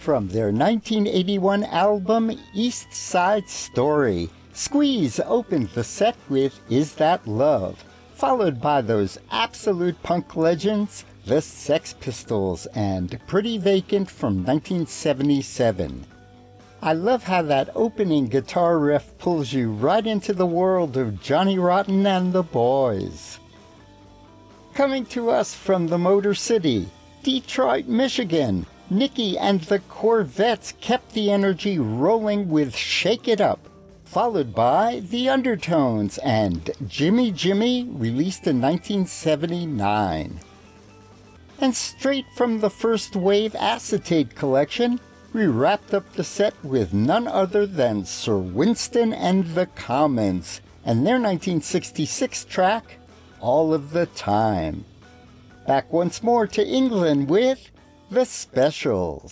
from their 1981 album East Side Story. Squeeze opened the set with Is That Love, followed by those absolute punk legends, the Sex Pistols and Pretty Vacant from 1977. I love how that opening guitar riff pulls you right into the world of Johnny Rotten and the Boys. Coming to us from the Motor City, Detroit, Michigan, Nicky and the Corvettes kept the energy rolling with Shake It Up, followed by The Undertones and Jimmy Jimmy, released in 1979. And straight from the First Wave Acetate collection, we wrapped up the set with none other than Sir Winston and the Commons and their 1966 track, All of the Time. Back once more to England with The Specials.